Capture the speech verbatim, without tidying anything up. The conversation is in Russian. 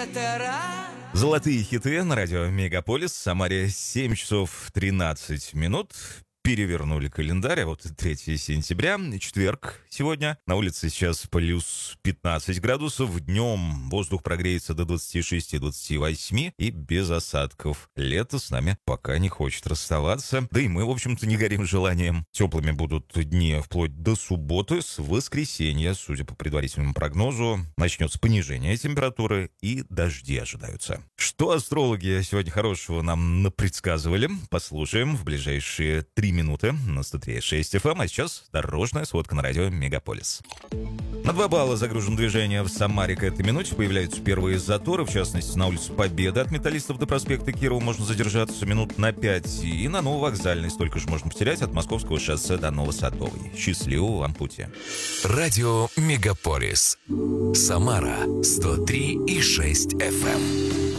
Золотые хиты на радио Мегаполис. В Самаре семь часов тринадцать минут. Перевернули календарь, а вот третьего сентября, четверг сегодня. На улице сейчас плюс пятнадцать градусов. Днем воздух прогреется до двадцати шести - двадцати восьми и без осадков. Лето с нами пока не хочет расставаться. Да и мы, в общем-то, не горим желанием. Теплыми будут дни вплоть до субботы. С воскресенья, судя по предварительному прогнозу, начнется понижение температуры и дожди ожидаются. Что астрологи сегодня хорошего нам напредсказывали, послушаем в ближайшие три минуты на сто три и шесть эф эм, а сейчас дорожная сводка на радио Мегаполис. На два балла загружено движение в Самаре к этой минуте. Появляются первые заторы, в частности, на улице Победы от Металлистов до проспекта Кирова можно задержаться минут на пять. И на Нововокзальной столько же можно потерять от Московского шоссе до Новосадовой. Счастливого вам пути. Радио Мегаполис. Самара сто три и шесть эф эм.